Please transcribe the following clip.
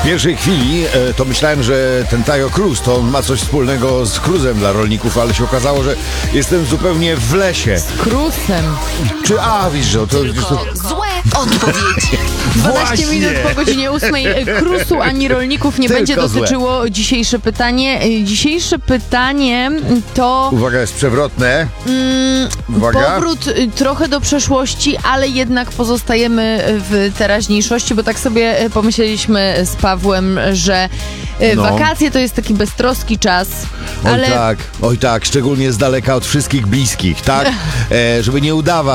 pierwszej chwili to myślałem, że ten Tajo Cruz to on ma coś wspólnego z cruzem dla rolników, ale się okazało, że jestem zupełnie w lesie. Krusem. Widzisz, że to... Tylko złe odpowiedzi. 12 Właśnie. minut po godzinie 8. Krusu ani rolników nie Tylko będzie złe. dotyczyło dzisiejsze pytanie. Dzisiejsze pytanie to Uwaga, jest przewrotne. Uwaga. powrót trochę do przeszłości, ale jednak pozostajemy w teraźniejszości, bo tak sobie pomyśleliśmy z Pawłem, że wakacje to jest taki beztroski czas, ale Oj tak, szczególnie z daleka od wszystkich bliskich, tak? Żeby nie udawać.